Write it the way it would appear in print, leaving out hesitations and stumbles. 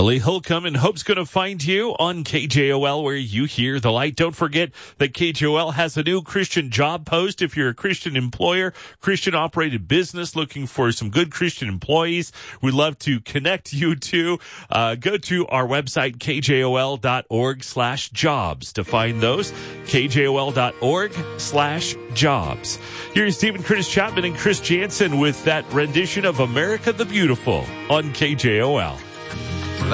Ellie Holcomb and Hope's going to find you on KJOL where you hear the light. Don't forget that KJOL has a new Christian job post. If you're a Christian employer, Christian operated business looking for some good Christian employees, we'd love to connect you to. Go to our website, kjol.org/jobs to find those. kjol.org/jobs. Here's Stephen Curtis Chapman and Chris Jansen with that rendition of America the Beautiful on KJOL.